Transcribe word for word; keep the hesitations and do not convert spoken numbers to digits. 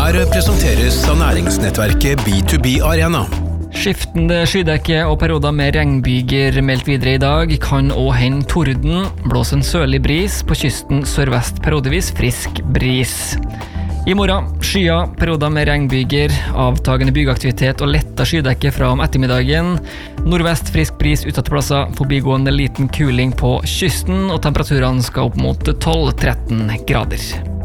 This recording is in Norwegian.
Her presenteres av næringsnettverket B to B Arena. Skiftende skydekke og perioder med regnbyger meldt videre i dag. Kan også hende torden. Blås en sørlig bris. På kysten sørvest periodevis frisk bris. I morgen skyer, perioder med regnbyger, avtagende bygeaktivitet og letta skydekke fra om ettermiddagen. Nordvest frisk bris utsatte plasser, forbigående liten kuling på kysten, og temperaturene skal opp mot tolv til tretten grader.